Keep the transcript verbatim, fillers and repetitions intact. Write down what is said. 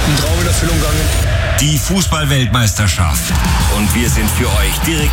ein Traum in Erfüllung gegangen. Die Fußball-Weltmeisterschaft. Und wir sind für euch direkt